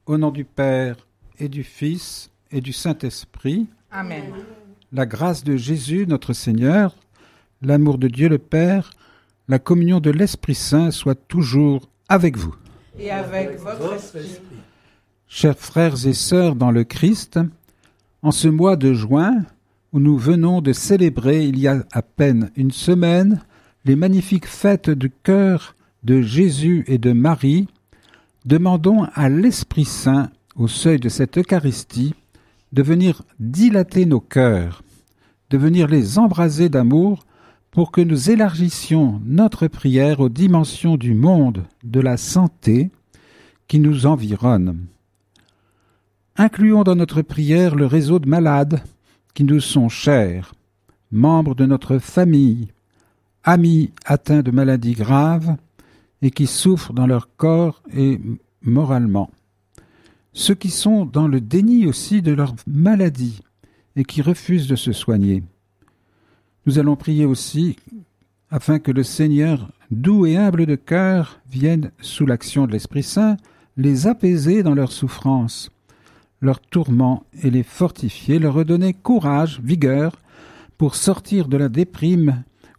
Au nom du Père et du Fils et du Saint-Esprit. Amen. La grâce de Jésus, notre Seigneur, l'amour de Dieu le Père, la communion de l'Esprit Saint soit toujours avec vous. Et avec votre esprit. Chers frères et sœurs dans le Christ, en ce mois de juin, où nous venons de célébrer il y a à peine une semaine les magnifiques fêtes du cœur de Jésus et de Marie, demandons à l'Esprit Saint, au seuil de cette Eucharistie, de venir dilater nos cœurs, de venir les embraser d'amour pour que nous élargissions notre prière aux dimensions du monde de la santé qui nous environne. Incluons dans notre prière le réseau de malades qui nous sont chers, membres de notre famille, amis atteints de maladies graves et qui souffrent dans leur corps et moralement. Ceux qui sont dans le déni aussi de leur maladie et qui refusent de se soigner. Nous allons prier aussi afin que le Seigneur, doux et humble de cœur, vienne, sous l'action de l'Esprit Saint, les apaiser dans leurs souffrances, leurs tourments et les fortifier, leur redonner courage, vigueur, pour sortir de la déprime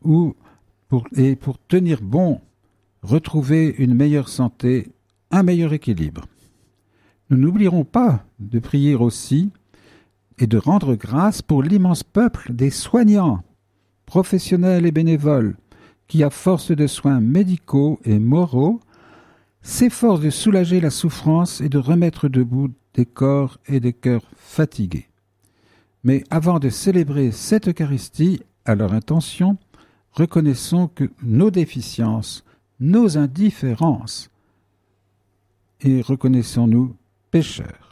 et pour tenir bon, retrouver une meilleure santé, un meilleur équilibre. Nous n'oublierons pas de prier aussi et de rendre grâce pour l'immense peuple des soignants, professionnels et bénévoles, qui, à force de soins médicaux et moraux, s'efforcent de soulager la souffrance et de remettre debout des corps et des cœurs fatigués. Mais avant de célébrer cette Eucharistie, à leur intention, reconnaissons que nos déficiences, nos indifférences, et reconnaissons-nous pécheurs.